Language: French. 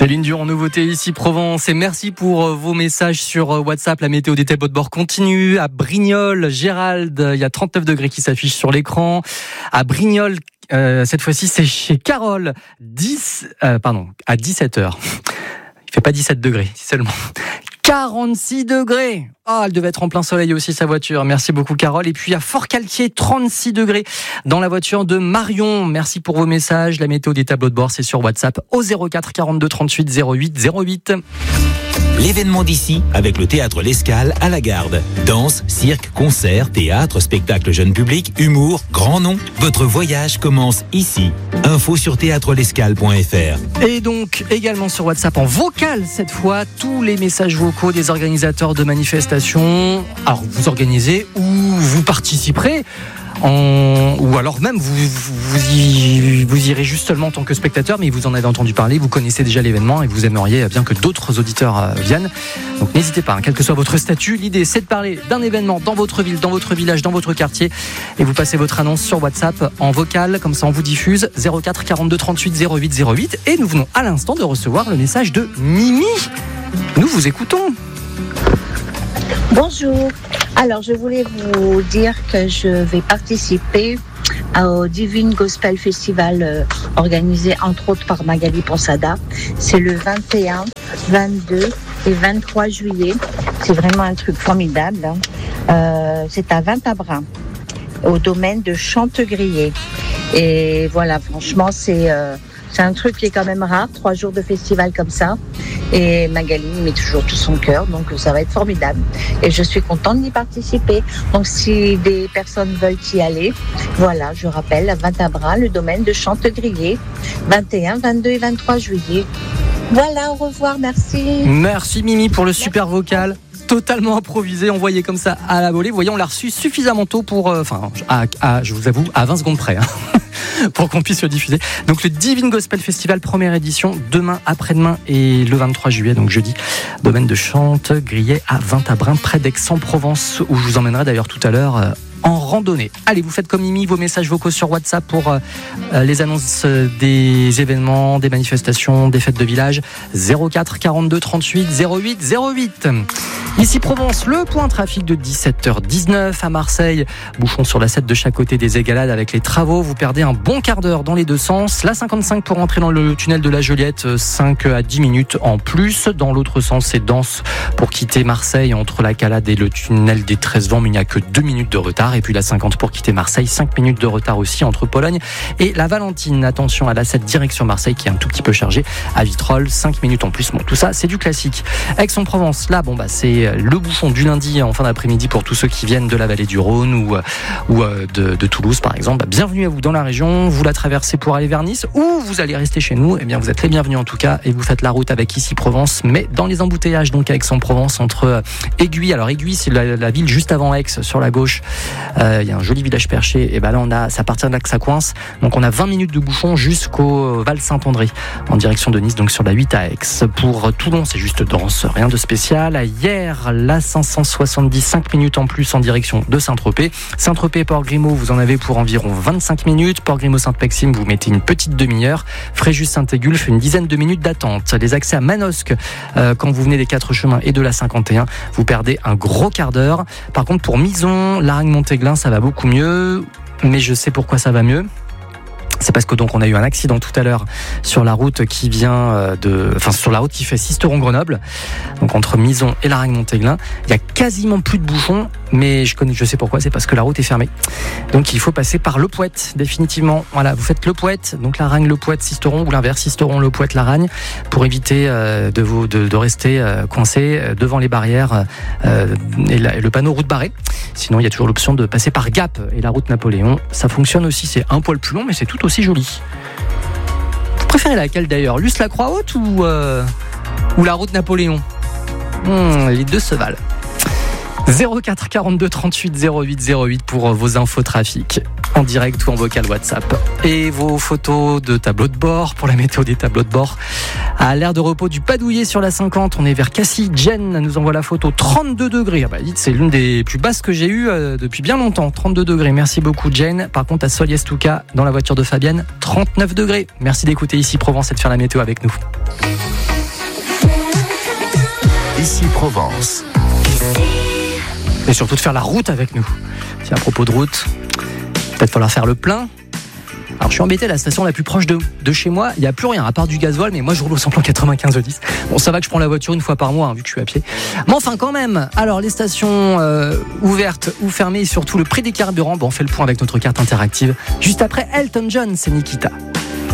Céline Dion en nouveauté ici Provence, et merci pour vos messages sur WhatsApp. La météo des tableaux de bord continue. À Brignoles, Gérald, il y a 39 degrés qui s'affichent sur l'écran. À Brignoles, cette fois-ci c'est chez Carole, à 17h. Il fait pas 17 degrés seulement. 46 degrés. Elle devait être en plein soleil aussi, sa voiture. Merci beaucoup, Carole. Et puis à Fort-Calquier, 36 degrés dans la voiture de Marion. Merci pour vos messages. La météo des tableaux de bord, c'est sur WhatsApp au 04 42 38 08 08. L'événement d'ici avec le théâtre L'Escale à la Garde. Danse, cirque, concert, théâtre, spectacle jeune public, humour, grand nom. Votre voyage commence ici. Info sur théâtrelescale.fr. Et donc également sur WhatsApp en vocal cette fois, tous les messages vocaux des organisateurs de manifestations. Alors vous organisez ou vous participerez. Ou alors même vous irez juste seulement en tant que spectateur, mais vous en avez entendu parler, vous connaissez déjà l'événement et vous aimeriez bien que d'autres auditeurs viennent. Donc n'hésitez pas, quel que soit votre statut, l'idée c'est de parler d'un événement dans votre ville, dans votre village, dans votre quartier, et vous passez votre annonce sur WhatsApp en vocal, comme ça on vous diffuse 04 42 38 08 08. Et nous venons à l'instant de recevoir le message de Mimi. Nous vous écoutons. Bonjour. Alors, je voulais vous dire que je vais participer au Divine Gospel Festival organisé entre autres par Magali Ponsada. C'est le 21, 22 et 23 juillet. C'est vraiment un truc formidable. C'est à Vintabrin, au domaine de Chantegrier. Et voilà, franchement, c'est un truc qui est quand même rare, 3 jours de festival comme ça. Et Magali met toujours tout son cœur, donc ça va être formidable. Et je suis contente d'y participer. Donc si des personnes veulent y aller, voilà, je rappelle, à Vintabrin, le domaine de Chantegrier, 21, 22 et 23 juillet. Voilà, au revoir, merci. Merci Mimi pour le super vocal. Totalement improvisé, envoyé comme ça à la volée. Vous voyez, on l'a reçu suffisamment tôt pour, je vous avoue, à 20 secondes près, pour qu'on puisse le diffuser. Donc le Divine Gospel Festival, première édition, demain, après-demain et le 23 juillet, donc jeudi, domaine de Chantegrier à Vintabrin, près d'Aix-en-Provence, où je vous emmènerai d'ailleurs tout à l'heure en randonnée. Allez, vous faites comme Mimi, vos messages vocaux sur WhatsApp pour les annonces des événements, des manifestations, des fêtes de village. 04 42 38 08 08. Ici Provence, le point trafic de 17h19 à Marseille. Bouchon sur la 7 de chaque côté des Égalades avec les travaux. Vous perdez un bon quart d'heure dans les deux sens. La 55 pour entrer dans le tunnel de la Joliette, 5 à 10 minutes en plus. Dans l'autre sens, c'est dense pour quitter Marseille entre la Calade et le tunnel des 13 Vents, mais il n'y a que 2 minutes de retard. Et puis la 50 pour quitter Marseille, 5 minutes de retard aussi entre Pologne et la Valentine. Attention à la 7 direction Marseille qui est un tout petit peu chargée. À Vitrolles, 5 minutes en plus. Bon, tout ça, c'est du classique. Aix-en-Provence, là, c'est le bouchon du lundi en fin d'après-midi pour tous ceux qui viennent de la vallée du Rhône ou de Toulouse, par exemple. Bienvenue à vous dans la région. Vous la traversez pour aller vers Nice ou vous allez rester chez nous. Eh bien, vous êtes les bienvenus en tout cas et vous faites la route avec ici Provence, mais dans les embouteillages, donc à Aix-en-Provence, entre Aiguille. Alors, Aiguille, c'est la ville juste avant Aix, sur la gauche. Il y a un joli village perché, et là c'est à partir de là que ça coince. Donc on a 20 minutes de bouchon jusqu'au Val Saint-André en direction de Nice, donc sur la 8 à Aix. Pour Toulon, c'est juste dense, rien de spécial. Hier, la 570, 5 minutes en plus en direction de Saint-Tropez. Saint-Tropez, Port-Grimaud, vous en avez pour environ 25 minutes. Port-Grimaud-Sainte-Maxime, vous mettez une petite demi-heure. Fréjus-Saint-Égulphe, une dizaine de minutes d'attente. Les accès à Manosque, quand vous venez des 4 chemins et de la 51, vous perdez un gros quart d'heure. Par contre, pour Mison, Laragne-Montéglin, ça va beaucoup mieux, mais je sais pourquoi ça va mieux. C'est parce que donc on a eu un accident tout à l'heure sur la route qui sur la route qui fait Sisteron-Grenoble, donc entre Mison et Laragne-Montéglin. Il y a quasiment plus de bouchons, mais je sais pourquoi, c'est parce que la route est fermée. Donc il faut passer par Le Poète, définitivement. Voilà, vous faites Le Poète, donc Laragne, Le Poète, Sisteron, ou l'inverse, Sisteron, Le Poète, Laragne, pour éviter de rester coincé devant les barrières et le panneau route barrée. Sinon, il y a toujours l'option de passer par Gap et la route Napoléon. Ça fonctionne aussi, c'est un poil plus long, mais c'est tout aussi joli. Vous préférez laquelle d'ailleurs, Luce-la-Croix-Haute ou la route Napoléon? Les deux se valent. 04 42 38 08 08 pour vos infos trafic en direct ou en vocal WhatsApp. Et vos photos de tableau de bord pour la météo des tableaux de bord. À l'aire de repos du Padouillet sur la 50, on est vers Cassis. Jen nous envoie la photo, 32 degrés. Dites, c'est l'une des plus basses que j'ai eues depuis bien longtemps. 32 degrés, merci beaucoup Jen. Par contre, à Soliès-Touca, dans la voiture de Fabienne, 39 degrés. Merci d'écouter ici Provence et de faire la météo avec nous. Ici Provence. Et surtout de faire la route avec nous. Tiens, à propos de route, peut-être falloir faire le plein. Alors je suis embêté, la station la plus proche de chez moi, il n'y a plus rien à part du gasoil, mais moi je roule au samplon 95 10. Bon, ça va que je prends la voiture une fois par mois, vu que je suis à pied. Mais enfin quand même, alors les stations ouvertes ou fermées et surtout le prix des carburants, on fait le point avec notre carte interactive. Juste après Elton John, c'est Nikita.